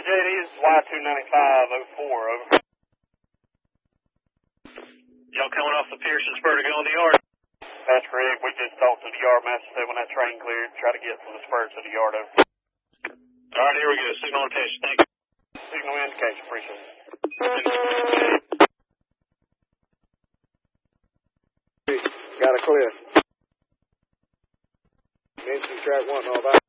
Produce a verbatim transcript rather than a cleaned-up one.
J D, this is Y two ninety-five oh four, over. Y'all coming off the Pearson spur to go in the yard? That's correct. We just talked to the yard master, said when that train cleared, try to get from the spur to the yard over. All right, here we go. Signal indication. Thank you. Signal indication. Appreciate it. Got a clear. Mention track one, all that.